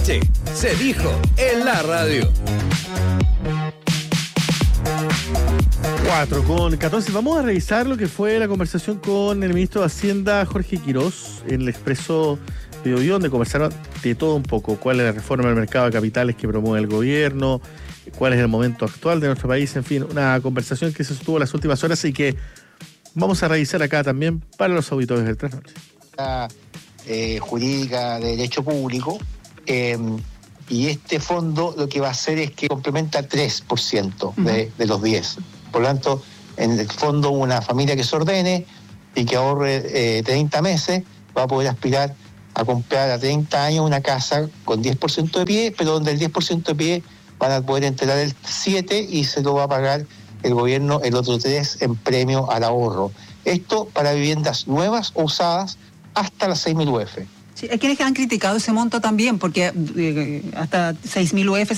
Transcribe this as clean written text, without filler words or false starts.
noche se dijo en la radio. 4:14. Vamos a revisar lo que fue la conversación con el ministro de Hacienda, Jorge Quirós, en el Expreso Biobío, donde conversaron de todo un poco. ¿Cuál es la reforma del mercado de capitales que promueve el gobierno? ¿Cuál es el momento actual de nuestro país? En fin, una conversación que se sostuvo las últimas horas y que vamos a revisar acá también para los auditores del Trasnoche. Jurídica de derecho público, y este fondo lo que va a hacer es que complementa 3% de los 10%. Por lo tanto, en el fondo, una familia que se ordene y que ahorre 30 meses va a poder aspirar a comprar a 30 años una casa con 10% de pie, pero donde el 10% de pie van a poder entregar el 7% y se lo va a pagar el gobierno el otro 3% en premio al ahorro. Esto para viviendas nuevas o usadas hasta las 6.000 UF. Sí, hay quienes que han criticado ese monto también, porque hasta 6.000 UF